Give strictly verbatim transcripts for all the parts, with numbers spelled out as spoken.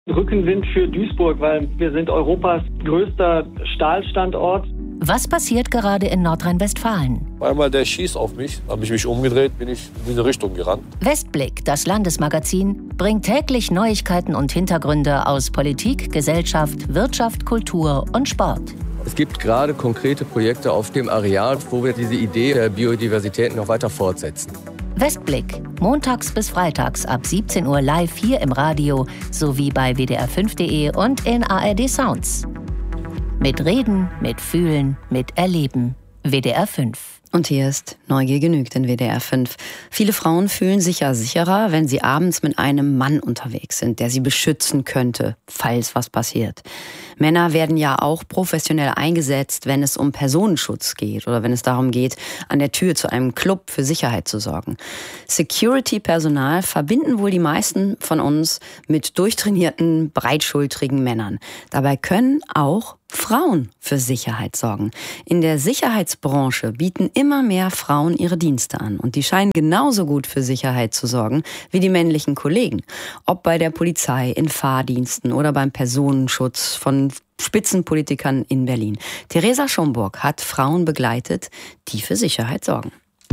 Rückenwind für Duisburg, weil wir sind Europas größter Stahlstandort. Was passiert gerade in Nordrhein-Westfalen? Einmal der schießt auf mich, habe ich mich umgedreht, bin ich in diese Richtung gerannt. Westblick, das Landesmagazin, bringt täglich Neuigkeiten und Hintergründe aus Politik, Gesellschaft, Wirtschaft, Kultur und Sport. Es gibt gerade konkrete Projekte auf dem Areal, wo wir diese Idee der Biodiversität noch weiter fortsetzen. Westblick, montags bis freitags ab siebzehn Uhr live hier im Radio sowie bei w d r fünf punkt d e und in A R D Sounds. Mit Reden, mit Fühlen, mit Erleben. W D R fünf. Und hier ist Neugier genügt in W D R fünf. Viele Frauen fühlen sich ja sicherer, wenn sie abends mit einem Mann unterwegs sind, der sie beschützen könnte, falls was passiert. Männer werden ja auch professionell eingesetzt, wenn es um Personenschutz geht oder wenn es darum geht, an der Tür zu einem Club für Sicherheit zu sorgen. Security-Personal verbinden wohl die meisten von uns mit durchtrainierten, breitschultrigen Männern. Dabei können auch Frauen für Sicherheit sorgen. In der Sicherheitsbranche bieten immer mehr Frauen ihre Dienste an und die scheinen genauso gut für Sicherheit zu sorgen wie die männlichen Kollegen. Ob bei der Polizei, in Fahrdiensten oder beim Personenschutz von Spitzenpolitikern in Berlin. Theresa Schomburg hat Frauen begleitet, die für Sicherheit sorgen.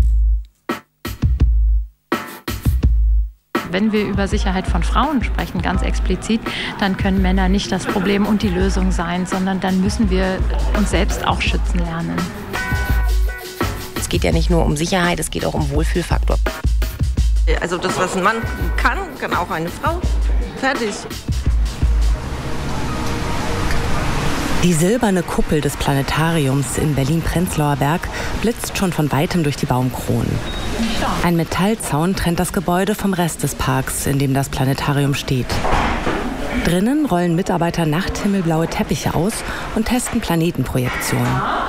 Wenn wir über Sicherheit von Frauen sprechen, ganz explizit, dann können Männer nicht das Problem und die Lösung sein, sondern dann müssen wir uns selbst auch schützen lernen. Es geht ja nicht nur um Sicherheit, es geht auch um Wohlfühlfaktor. Also das, was ein Mann kann, kann auch eine Frau. Fertig. Die silberne Kuppel des Planetariums in Berlin-Prenzlauer Berg blitzt schon von weitem durch die Baumkronen. Ein Metallzaun trennt das Gebäude vom Rest des Parks, in dem das Planetarium steht. Drinnen rollen Mitarbeiter nachthimmelblaue Teppiche aus und testen Planetenprojektionen.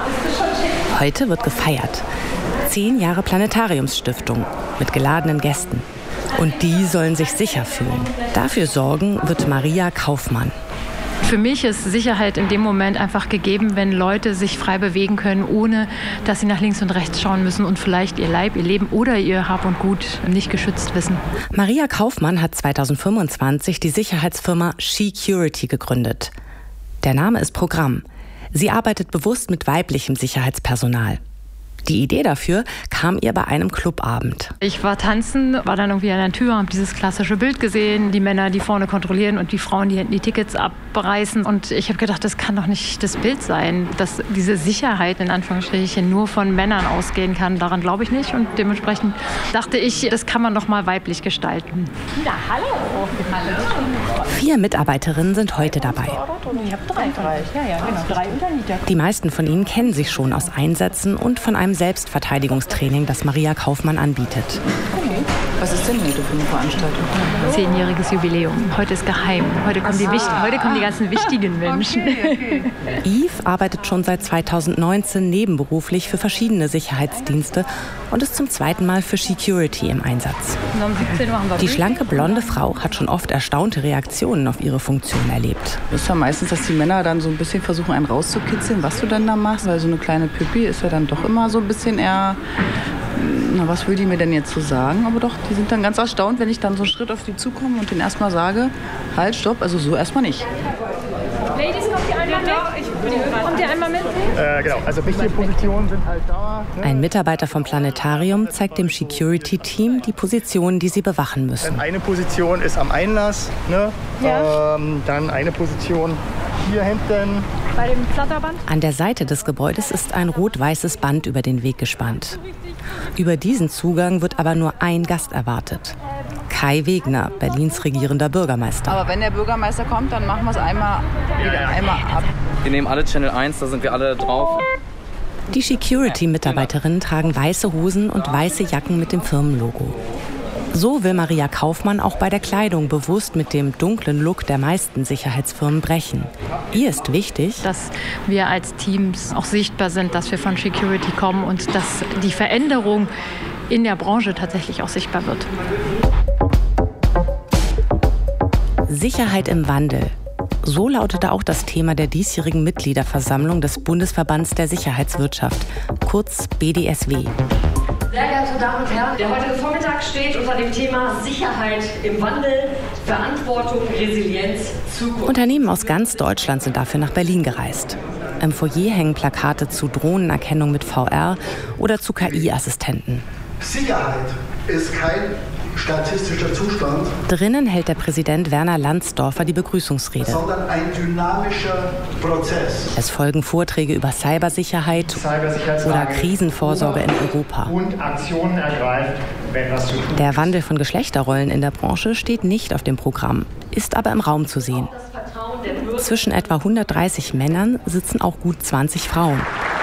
Heute wird gefeiert. Zehn Jahre Planetariumsstiftung mit geladenen Gästen. Und die sollen sich sicher fühlen. Dafür sorgen wird Maria Kaufmann. Für mich ist Sicherheit in dem Moment einfach gegeben, wenn Leute sich frei bewegen können, ohne dass sie nach links und rechts schauen müssen und vielleicht ihr Leib, ihr Leben oder ihr Hab und Gut nicht geschützt wissen. Maria Kaufmann hat zweitausendfünfundzwanzig die Sicherheitsfirma She-Curity gegründet. Der Name ist Programm. Sie arbeitet bewusst mit weiblichem Sicherheitspersonal. Die Idee dafür kam ihr bei einem Clubabend. Ich war tanzen, war dann irgendwie an der Tür, habe dieses klassische Bild gesehen, die Männer, die vorne kontrollieren und die Frauen, die hinten die Tickets abreißen. Und ich habe gedacht, das kann doch nicht das Bild sein, dass diese Sicherheit in Anführungsstrichen nur von Männern ausgehen kann. Daran glaube ich nicht und dementsprechend dachte ich, das kann man doch mal weiblich gestalten. Ja, hallo. hallo. Vier Mitarbeiterinnen sind heute dabei. Ich habe drei. Ja, ja, genau. Drei Unternieter. Die meisten von ihnen kennen sich schon aus Einsätzen und von einem Selbstverteidigungstraining, das Maria Kaufmann anbietet. Okay. Was ist denn heute für eine Veranstaltung? Zehnjähriges Jubiläum. Heute ist geheim. Heute kommen, die, wichtig- heute kommen die ganzen wichtigen Menschen. Okay, okay. Yves arbeitet schon seit zweitausendneunzehn nebenberuflich für verschiedene Sicherheitsdienste und ist zum zweiten Mal für She-Curity im Einsatz. Die schlanke, blonde Frau hat schon oft erstaunte Reaktionen auf ihre Funktion erlebt. Es ist ja meistens, dass die Männer dann so ein bisschen versuchen, einen rauszukitzeln, was du denn da machst. Weil so eine kleine Püppi ist ja dann doch immer so ein bisschen eher, na, was will die mir denn jetzt so sagen? Aber doch, die sind dann ganz erstaunt, wenn ich dann so einen Schritt auf die zukomme und denen erstmal sage, halt, stopp, also so erstmal nicht. Ladies, kommt ihr einmal mit? Kommt ihr einmal mit? Äh, genau, also wichtige Positionen sind halt da. Ne? Ein Mitarbeiter vom Planetarium zeigt dem Security-Team die Positionen, die sie bewachen müssen. Eine Position ist am Einlass, ne? Ja. Ähm, dann eine Position hier hinten. Bei dem Flatterband? An der Seite des Gebäudes ist ein rot-weißes Band über den Weg gespannt. Über diesen Zugang wird aber nur ein Gast erwartet. Kai Wegner, Berlins regierender Bürgermeister. Aber wenn der Bürgermeister kommt, dann machen wir es einmal, wieder einmal ab. Wir nehmen alle Channel eins, da sind wir alle drauf. Die Security-Mitarbeiterinnen tragen weiße Hosen und weiße Jacken mit dem Firmenlogo. So will Maria Kaufmann auch bei der Kleidung bewusst mit dem dunklen Look der meisten Sicherheitsfirmen brechen. Ihr ist wichtig, dass wir als Teams auch sichtbar sind, dass wir von Security kommen und dass die Veränderung in der Branche tatsächlich auch sichtbar wird. Sicherheit im Wandel. So lautete auch das Thema der diesjährigen Mitgliederversammlung des Bundesverbands der Sicherheitswirtschaft, kurz B D S W. Sehr geehrte Damen und Herren, der heutige Vormittag steht unter dem Thema Sicherheit im Wandel, Verantwortung Verantwortung, Resilienz, Zukunft. Unternehmen aus ganz Deutschland sind dafür nach Berlin gereist. Im Foyer hängen Plakate zu Drohnenerkennung mit V R oder zu K I-Assistenten. Sicherheit ist kein statistischer Zustand. Drinnen hält der Präsident Werner Landsdorfer die Begrüßungsrede. Sondern ein dynamischer Prozess. Es folgen Vorträge über Cybersicherheit oder Krisenvorsorge in Europa. Und Aktionen ergreift, wenn was zu tun ist. Der Wandel von Geschlechterrollen in der Branche steht nicht auf dem Programm, ist aber im Raum zu sehen. Zwischen etwa hundertdreißig Männern sitzen auch gut zwanzig Frauen.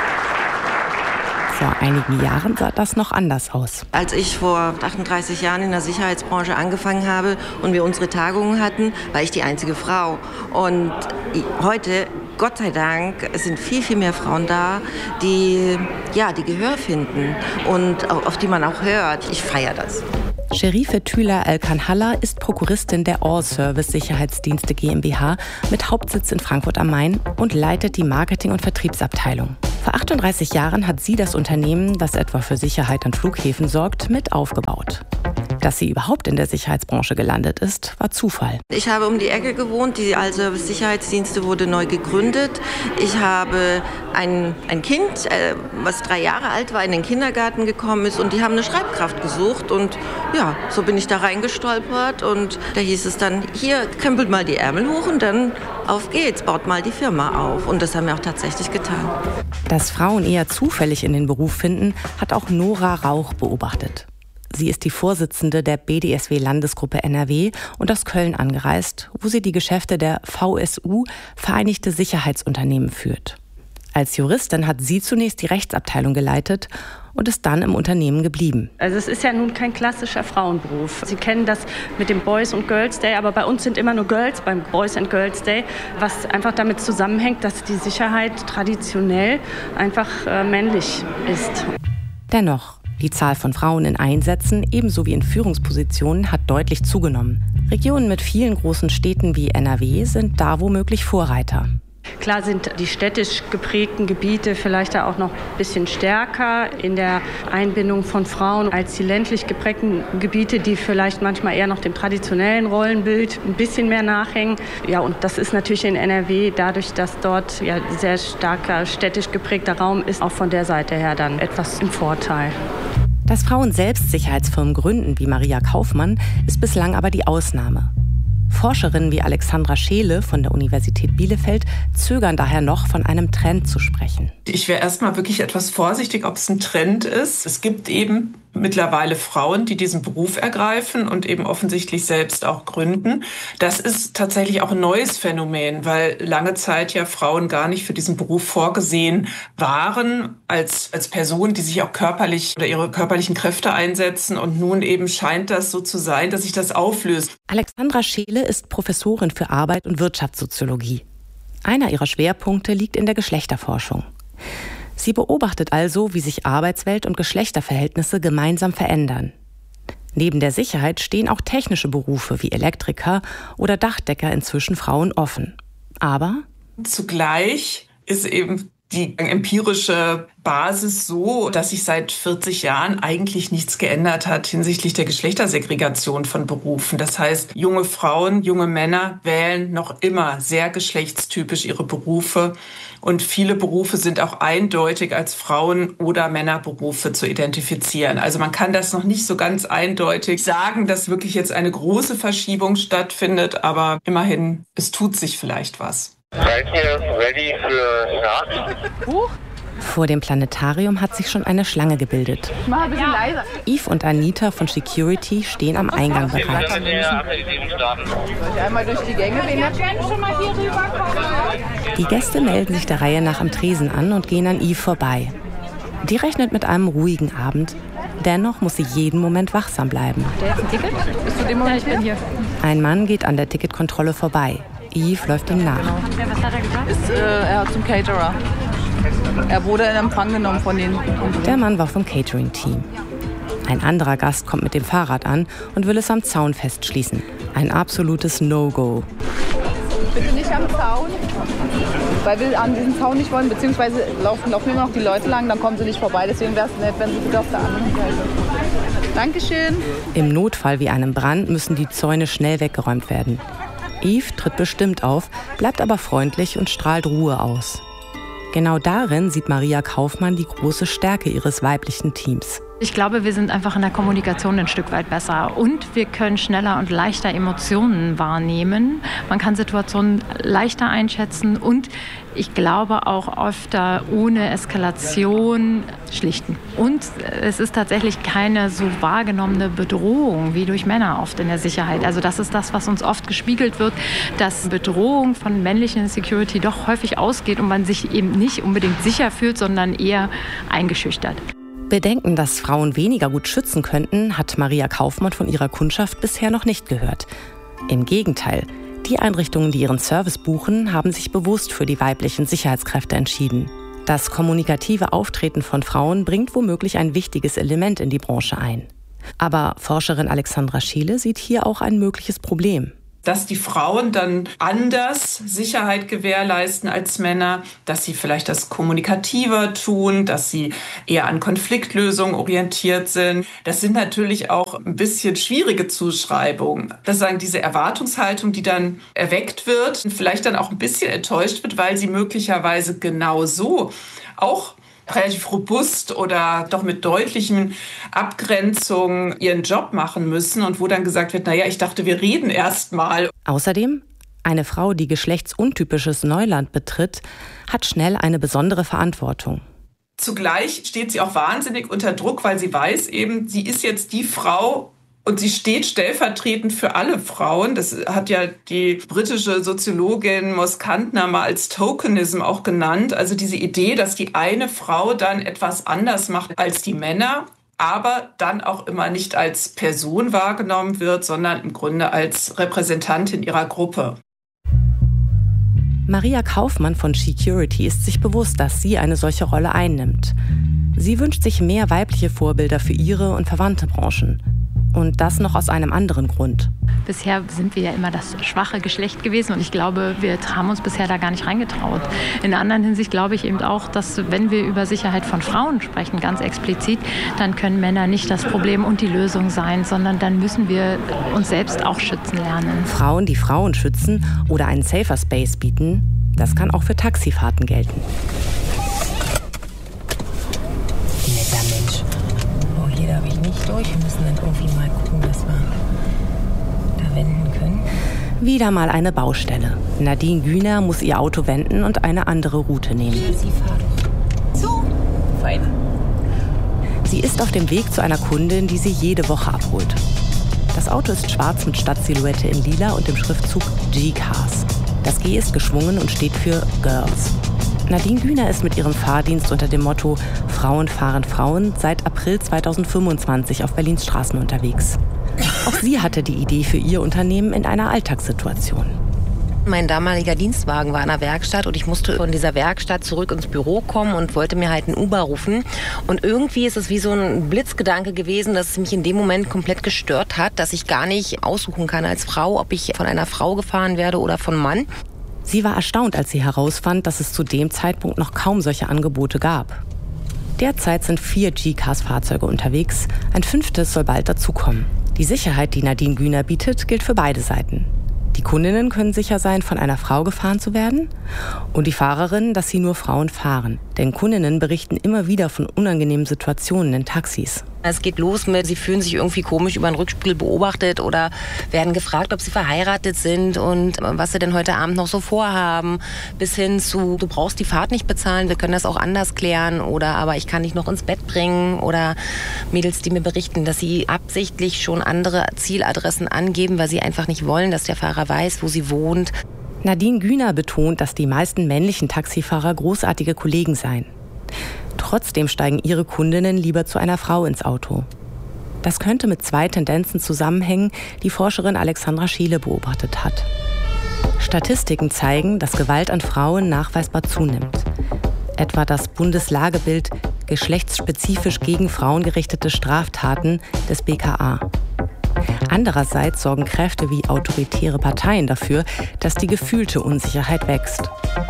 Vor einigen Jahren sah das noch anders aus. Als ich vor achtunddreißig Jahren in der Sicherheitsbranche angefangen habe und wir unsere Tagungen hatten, war ich die einzige Frau. Und heute, Gott sei Dank, es sind viel, viel mehr Frauen da, die, ja, die Gehör finden und auf die man auch hört. Ich feiere das. Sherife Tüla El-Kanhalla ist Prokuristin der All-Service Sicherheitsdienste GmbH mit Hauptsitz in Frankfurt am Main und leitet die Marketing- und Vertriebsabteilung. Vor achtunddreißig Jahren hat sie das Unternehmen, das etwa für Sicherheit an Flughäfen sorgt, mit aufgebaut. Dass sie überhaupt in der Sicherheitsbranche gelandet ist, war Zufall. Ich habe um die Ecke gewohnt, die All-Service Sicherheitsdienste wurde neu gegründet. Ich habe ein, ein Kind, äh, was drei Jahre alt war, in den Kindergarten gekommen ist und die haben eine Schreibkraft gesucht und ja, so bin ich da reingestolpert und da hieß es dann, hier, krempelt mal die Ärmel hoch und dann auf geht's, baut mal die Firma auf. Und das haben wir auch tatsächlich getan. Dass Frauen eher zufällig in den Beruf finden, hat auch Nora Rauch beobachtet. Sie ist die Vorsitzende der B D S W-Landesgruppe N R W und aus Köln angereist, wo sie die Geschäfte der V S U, Vereinigte Sicherheitsunternehmen, führt. Als Juristin hat sie zunächst die Rechtsabteilung geleitet und ist dann im Unternehmen geblieben. Also es ist ja nun kein klassischer Frauenberuf. Sie kennen das mit dem Boys und Girls Day, aber bei uns sind immer nur Girls beim Boys and Girls Day, was einfach damit zusammenhängt, dass die Sicherheit traditionell einfach äh, männlich ist. Dennoch, die Zahl von Frauen in Einsätzen ebenso wie in Führungspositionen hat deutlich zugenommen. Regionen mit vielen großen Städten wie N R W sind da womöglich Vorreiter. Klar sind die städtisch geprägten Gebiete vielleicht da auch noch ein bisschen stärker in der Einbindung von Frauen als die ländlich geprägten Gebiete, die vielleicht manchmal eher noch dem traditionellen Rollenbild ein bisschen mehr nachhängen. Ja, und das ist natürlich in N R W, dadurch, dass dort ja sehr starker städtisch geprägter Raum ist, auch von der Seite her dann etwas im Vorteil. Dass Frauen selbst Sicherheitsfirmen gründen, wie Maria Kaufmann, ist bislang aber die Ausnahme. Forscherinnen wie Alexandra Scheele von der Universität Bielefeld zögern daher noch, von einem Trend zu sprechen. Ich wäre erstmal wirklich etwas vorsichtig, ob es ein Trend ist. Es gibt eben mittlerweile Frauen, die diesen Beruf ergreifen und eben offensichtlich selbst auch gründen. Das ist tatsächlich auch ein neues Phänomen, weil lange Zeit ja Frauen gar nicht für diesen Beruf vorgesehen waren, als, als Personen, die sich auch körperlich oder ihre körperlichen Kräfte einsetzen. Und nun eben scheint das so zu sein, dass sich das auflöst. Alexandra Scheele ist Professorin für Arbeit- und Wirtschaftssoziologie. Einer ihrer Schwerpunkte liegt in der Geschlechterforschung. Sie beobachtet also, wie sich Arbeitswelt und Geschlechterverhältnisse gemeinsam verändern. Neben der Sicherheit stehen auch technische Berufe wie Elektriker oder Dachdecker inzwischen Frauen offen. Aber zugleich ist eben die empirische Basis so, dass sich seit vierzig Jahren eigentlich nichts geändert hat hinsichtlich der Geschlechtersegregation von Berufen. Das heißt, junge Frauen, junge Männer wählen noch immer sehr geschlechtstypisch ihre Berufe. Und viele Berufe sind auch eindeutig als Frauen- oder Männerberufe zu identifizieren. Also man kann das noch nicht so ganz eindeutig sagen, dass wirklich jetzt eine große Verschiebung stattfindet. Aber immerhin, es tut sich vielleicht was. Seid ihr ready für Nachrichten? Huch. Vor dem Planetarium hat sich schon eine Schlange gebildet. Ich mach ein bisschen leiser. Yves und Anita von Security stehen am Eingang bereit. Soll ich einmal durch die Gänge gehen? Schon mal hier rüberkommen. Die Gäste melden sich der Reihe nach am Tresen an und gehen an Yves vorbei. Die rechnet mit einem ruhigen Abend. Dennoch muss sie jeden Moment wachsam bleiben. Der hat ein Ticket? Bist du dem Moment ja, ich bin hier? Ein Mann geht an der Ticketkontrolle vorbei. Yves läuft ihm nach. Ja, was hat er gesagt? Ist, äh, er hat zum Caterer. Er wurde in Empfang genommen von den... Der Mann war vom Catering-Team. Ein anderer Gast kommt mit dem Fahrrad an und will es am Zaun festschließen. Ein absolutes No-Go. Bitte nicht am Zaun, weil wir an diesem Zaun nicht wollen, beziehungsweise laufen, laufen immer noch die Leute lang, dann kommen sie nicht vorbei. Deswegen wäre es nett, wenn sie bitte auf der anderen Seite... Dankeschön. Im Notfall wie einem Brand müssen die Zäune schnell weggeräumt werden. Eve tritt bestimmt auf, bleibt aber freundlich und strahlt Ruhe aus. Genau darin sieht Maria Kaufmann die große Stärke ihres weiblichen Teams. Ich glaube, wir sind einfach in der Kommunikation ein Stück weit besser und wir können schneller und leichter Emotionen wahrnehmen. Man kann Situationen leichter einschätzen und ich glaube auch öfter ohne Eskalation schlichten. Und es ist tatsächlich keine so wahrgenommene Bedrohung wie durch Männer oft in der Sicherheit. Also das ist das, was uns oft gespiegelt wird, dass Bedrohung von männlichen Security doch häufig ausgeht und man sich eben nicht unbedingt sicher fühlt, sondern eher eingeschüchtert. Bedenken, dass Frauen weniger gut schützen könnten, hat Maria Kaufmann von ihrer Kundschaft bisher noch nicht gehört. Im Gegenteil, die Einrichtungen, die ihren Service buchen, haben sich bewusst für die weiblichen Sicherheitskräfte entschieden. Das kommunikative Auftreten von Frauen bringt womöglich ein wichtiges Element in die Branche ein. Aber Forscherin Alexandra Schiele sieht hier auch ein mögliches Problem. Dass die Frauen dann anders Sicherheit gewährleisten als Männer, dass sie vielleicht das kommunikativer tun, dass sie eher an Konfliktlösungen orientiert sind. Das sind natürlich auch ein bisschen schwierige Zuschreibungen. Das ist sagen, diese Erwartungshaltung, die dann erweckt wird und vielleicht dann auch ein bisschen enttäuscht wird, weil sie möglicherweise genau so auch relativ robust oder doch mit deutlichen Abgrenzungen ihren Job machen müssen und wo dann gesagt wird, naja, ich dachte, wir reden erst mal. Außerdem, eine Frau, die geschlechtsuntypisches Neuland betritt, hat schnell eine besondere Verantwortung. Zugleich steht sie auch wahnsinnig unter Druck, weil sie weiß eben, sie ist jetzt die Frau, und sie steht stellvertretend für alle Frauen. Das hat ja die britische Soziologin Moss Kantner mal als Tokenism auch genannt. Also diese Idee, dass die eine Frau dann etwas anders macht als die Männer, aber dann auch immer nicht als Person wahrgenommen wird, sondern im Grunde als Repräsentantin ihrer Gruppe. Maria Kaufmann von Security ist sich bewusst, dass sie eine solche Rolle einnimmt. Sie wünscht sich mehr weibliche Vorbilder für ihre und verwandte Branchen. Und das noch aus einem anderen Grund. Bisher sind wir ja immer das schwache Geschlecht gewesen und ich glaube, wir haben uns bisher da gar nicht reingetraut. In einer anderen Hinsicht glaube ich eben auch, dass wenn wir über Sicherheit von Frauen sprechen, ganz explizit, dann können Männer nicht das Problem und die Lösung sein, sondern dann müssen wir uns selbst auch schützen lernen. Frauen, die Frauen schützen oder einen Safer Space bieten, das kann auch für Taxifahrten gelten. Netter Mensch. Oh, hier darf ich nicht durch. Wir müssen dann irgendwie mal gucken, dass wir da wenden können. Wieder mal eine Baustelle. Nadine Güner muss ihr Auto wenden und eine andere Route nehmen. Sie fahren so weit. Sie ist auf dem Weg zu einer Kundin, die sie jede Woche abholt. Das Auto ist schwarz mit Stadtsilhouette in lila und dem Schriftzug G-Cars. Das G ist geschwungen und steht für Girls. Nadine Güner ist mit ihrem Fahrdienst unter dem Motto Frauen fahren Frauen seit April zweitausendfünfundzwanzig auf Berlins Straßen unterwegs. Auch sie hatte die Idee für ihr Unternehmen in einer Alltagssituation. Mein damaliger Dienstwagen war in der Werkstatt und ich musste von dieser Werkstatt zurück ins Büro kommen und wollte mir halt einen Uber rufen. Und irgendwie ist es wie so ein Blitzgedanke gewesen, dass es mich in dem Moment komplett gestört hat, dass ich gar nicht aussuchen kann als Frau, ob ich von einer Frau gefahren werde oder von Mann. Sie war erstaunt, als sie herausfand, dass es zu dem Zeitpunkt noch kaum solche Angebote gab. Derzeit sind vier G-Cars-Fahrzeuge unterwegs, ein fünftes soll bald dazukommen. Die Sicherheit, die Nadine Güner bietet, gilt für beide Seiten. Die Kundinnen können sicher sein, von einer Frau gefahren zu werden und die Fahrerinnen, dass sie nur Frauen fahren. Denn Kundinnen berichten immer wieder von unangenehmen Situationen in Taxis. Es geht los mit, sie fühlen sich irgendwie komisch über den Rückspiegel beobachtet oder werden gefragt, ob sie verheiratet sind und was sie denn heute Abend noch so vorhaben. Bis hin zu, du brauchst die Fahrt nicht bezahlen, wir können das auch anders klären oder aber ich kann dich noch ins Bett bringen. Oder Mädels, die mir berichten, dass sie absichtlich schon andere Zieladressen angeben, weil sie einfach nicht wollen, dass der Fahrer weiß, wo sie wohnt. Nadine Güner betont, dass die meisten männlichen Taxifahrer großartige Kollegen seien. Trotzdem steigen ihre Kundinnen lieber zu einer Frau ins Auto. Das könnte mit zwei Tendenzen zusammenhängen, die Forscherin Alexandra Schiele beobachtet hat. Statistiken zeigen, dass Gewalt an Frauen nachweisbar zunimmt. Etwa das Bundeslagebild geschlechtsspezifisch gegen Frauen gerichtete Straftaten des B K A. Andererseits sorgen Kräfte wie autoritäre Parteien dafür, dass die gefühlte Unsicherheit wächst.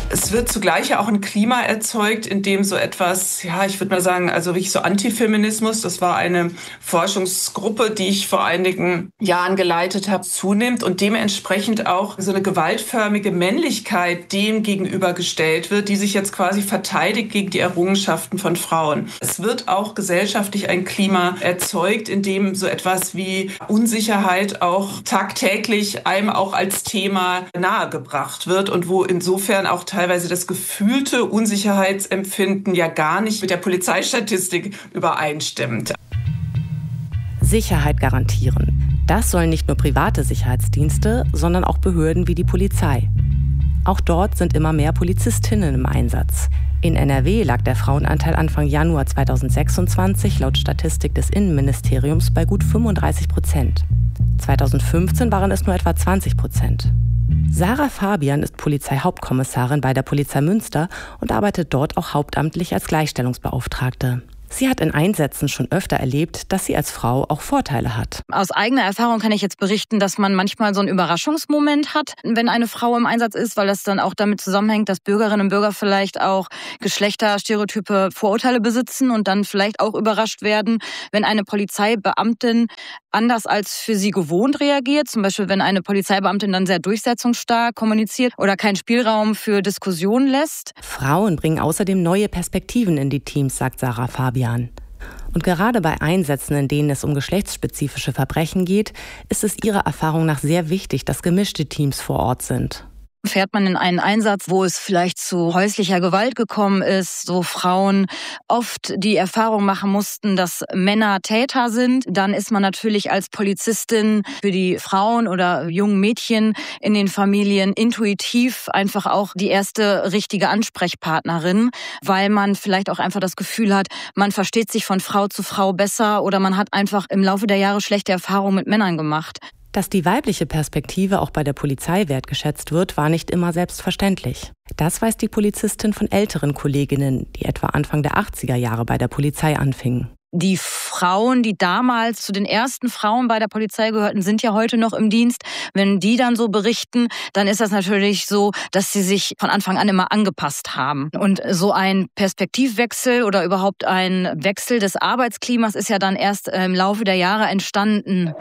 Es wird zugleich ja auch ein Klima erzeugt, in dem so etwas, ja, ich würde mal sagen, also wirklich so Antifeminismus, das war eine Forschungsgruppe, die ich vor einigen Jahren geleitet habe, zunimmt und dementsprechend auch so eine gewaltförmige Männlichkeit dem gegenübergestellt wird, die sich jetzt quasi verteidigt gegen die Errungenschaften von Frauen. Es wird auch gesellschaftlich ein Klima erzeugt, in dem so etwas wie Unsicherheit auch tagtäglich einem auch als Thema nahegebracht wird und wo insofern auch teilweise das gefühlte Unsicherheitsempfinden ja gar nicht mit der Polizeistatistik übereinstimmt. Sicherheit garantieren. Das sollen nicht nur private Sicherheitsdienste, sondern auch Behörden wie die Polizei. Auch dort sind immer mehr Polizistinnen im Einsatz. In N R W lag der Frauenanteil Anfang Januar zweitausendsechsundzwanzig laut Statistik des Innenministeriums bei gut fünfunddreißig Prozent. zweitausendfünfzehn waren es nur etwa zwanzig Prozent. Sarah Fabian ist Polizeihauptkommissarin bei der Polizei Münster und arbeitet dort auch hauptamtlich als Gleichstellungsbeauftragte. Sie hat in Einsätzen schon öfter erlebt, dass sie als Frau auch Vorteile hat. Aus eigener Erfahrung kann ich jetzt berichten, dass man manchmal so einen Überraschungsmoment hat, wenn eine Frau im Einsatz ist, weil das dann auch damit zusammenhängt, dass Bürgerinnen und Bürger vielleicht auch Geschlechterstereotype Vorurteile besitzen und dann vielleicht auch überrascht werden, wenn eine Polizeibeamtin anders als für sie gewohnt reagiert. Zum Beispiel, wenn eine Polizeibeamtin dann sehr durchsetzungsstark kommuniziert oder keinen Spielraum für Diskussionen lässt. Frauen bringen außerdem neue Perspektiven in die Teams, sagt Sarah Fabian. Und gerade bei Einsätzen, in denen es um geschlechtsspezifische Verbrechen geht, ist es ihrer Erfahrung nach sehr wichtig, dass gemischte Teams vor Ort sind. Fährt man in einen Einsatz, wo es vielleicht zu häuslicher Gewalt gekommen ist, so Frauen oft die Erfahrung machen mussten, dass Männer Täter sind, dann ist man natürlich als Polizistin für die Frauen oder jungen Mädchen in den Familien intuitiv einfach auch die erste richtige Ansprechpartnerin, weil man vielleicht auch einfach das Gefühl hat, man versteht sich von Frau zu Frau besser oder man hat einfach im Laufe der Jahre schlechte Erfahrungen mit Männern gemacht. Dass die weibliche Perspektive auch bei der Polizei wertgeschätzt wird, war nicht immer selbstverständlich. Das weiß die Polizistin von älteren Kolleginnen, die etwa Anfang der achtziger Jahre bei der Polizei anfingen. Die Frauen, die damals zu den ersten Frauen bei der Polizei gehörten, sind ja heute noch im Dienst. Wenn die dann so berichten, dann ist das natürlich so, dass sie sich von Anfang an immer angepasst haben. Und so ein Perspektivwechsel oder überhaupt ein Wechsel des Arbeitsklimas ist ja dann erst im Laufe der Jahre entstanden.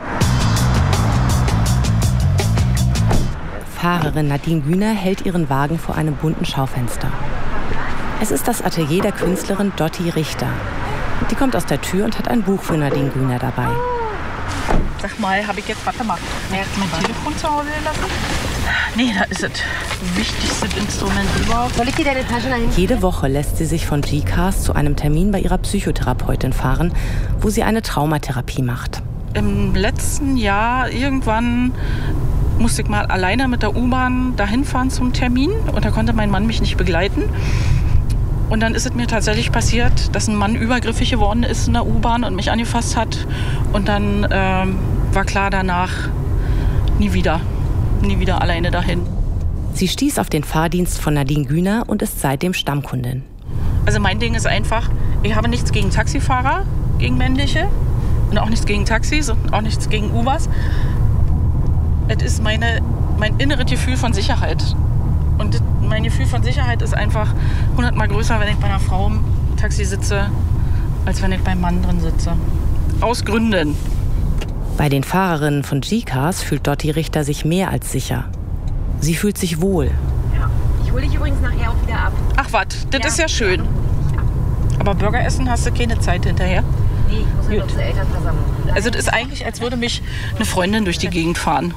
Fahrerin Nadine Güner hält ihren Wagen vor einem bunten Schaufenster. Es ist das Atelier der Künstlerin Dotti Richter. Die kommt aus der Tür und hat ein Buch für Nadine Güner dabei. Sag mal, habe ich jetzt, warte mal, wer hat mein Telefon zu Hause gelassen? Nee, da ist es. Wichtigste Instrument überhaupt. Soll ich dir deine Tasche dahin? Jede Woche lässt sie sich von G-Cars zu einem Termin bei ihrer Psychotherapeutin fahren, wo sie eine Traumatherapie macht. Im letzten Jahr irgendwann musste ich mal alleine mit der U-Bahn dahin fahren zum Termin und da konnte mein Mann mich nicht begleiten. Und dann ist es mir tatsächlich passiert, dass ein Mann übergriffig geworden ist in der U-Bahn und mich angefasst hat. Und dann ähm, war klar danach, nie wieder, nie wieder alleine dahin. Sie stieß auf den Fahrdienst von Nadine Güner und ist seitdem Stammkundin. Also mein Ding ist einfach, ich habe nichts gegen Taxifahrer, gegen männliche und auch nichts gegen Taxis und auch nichts gegen Ubers. Es ist meine, mein inneres Gefühl von Sicherheit. Und mein Gefühl von Sicherheit ist einfach hundertmal größer, wenn ich bei einer Frau im Taxi sitze, als wenn ich beim Mann drin sitze. Aus Gründen. Bei den Fahrerinnen von G-Cars fühlt Dotti Richter sich mehr als sicher. Sie fühlt sich wohl. Ja. Ich hole dich übrigens nachher auch wieder ab. Ach was, das ja, ist ja schön. Ja. Aber Burger essen hast du keine Zeit hinterher? Nee, ich muss halt auf zur Elternversammlung. Also das ist eigentlich, als würde mich eine Freundin durch die Gegend fahren.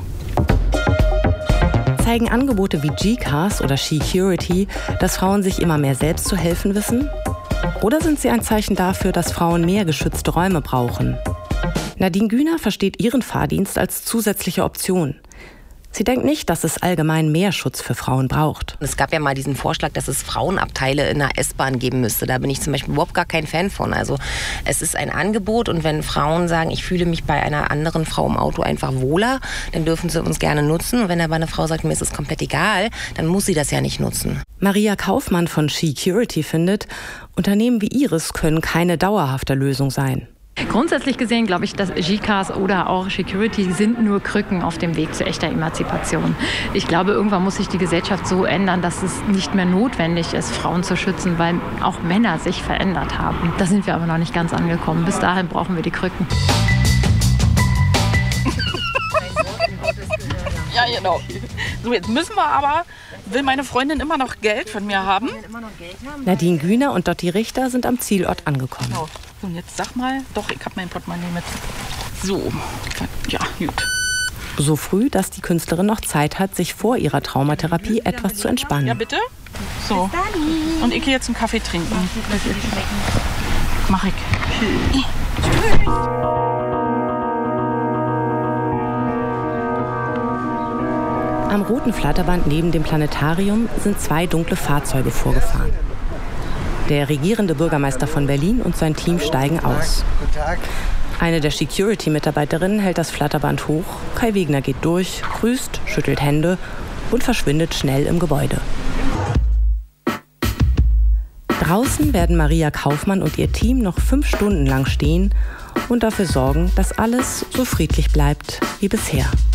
Zeigen Angebote wie G-Cars oder She-Curity, dass Frauen sich immer mehr selbst zu helfen wissen? Oder sind sie ein Zeichen dafür, dass Frauen mehr geschützte Räume brauchen? Nadine Güner versteht ihren Fahrdienst als zusätzliche Option. Sie denkt nicht, dass es allgemein mehr Schutz für Frauen braucht. Es gab ja mal diesen Vorschlag, dass es Frauenabteile in der S-Bahn geben müsste. Da bin ich zum Beispiel überhaupt gar kein Fan von. Also es ist ein Angebot und wenn Frauen sagen, ich fühle mich bei einer anderen Frau im Auto einfach wohler, dann dürfen sie uns gerne nutzen. Und wenn aber eine Frau sagt, mir ist es komplett egal, dann muss sie das ja nicht nutzen. Maria Kaufmann von She-Curity findet, Unternehmen wie ihres können keine dauerhafte Lösung sein. Grundsätzlich gesehen glaube ich, dass G-Cars oder auch Security sind nur Krücken auf dem Weg zu echter Emanzipation. Ich glaube, irgendwann muss sich die Gesellschaft so ändern, dass es nicht mehr notwendig ist, Frauen zu schützen, weil auch Männer sich verändert haben. Da sind wir aber noch nicht ganz angekommen. Bis dahin brauchen wir die Krücken. Ja, genau. So, jetzt müssen wir aber, will meine Freundin immer noch Geld von mir haben. Nadine Güner und Dotti Richter sind am Zielort angekommen. Genau. Und jetzt sag mal, doch, ich habe mein Portemonnaie mit. So, ja, gut. So früh, dass die Künstlerin noch Zeit hat, sich vor ihrer Traumatherapie etwas zu entspannen. Ja, bitte? So. Und ich gehe jetzt einen Kaffee trinken. Mach ich. Tschüss. Am roten Flatterband neben dem Planetarium sind zwei dunkle Fahrzeuge vorgefahren. Der regierende Bürgermeister von Berlin und sein Team steigen aus. Eine der Security-Mitarbeiterinnen hält das Flatterband hoch, Kai Wegner geht durch, grüßt, schüttelt Hände und verschwindet schnell im Gebäude. Draußen werden Maria Kaufmann und ihr Team noch fünf Stunden lang stehen und dafür sorgen, dass alles so friedlich bleibt wie bisher.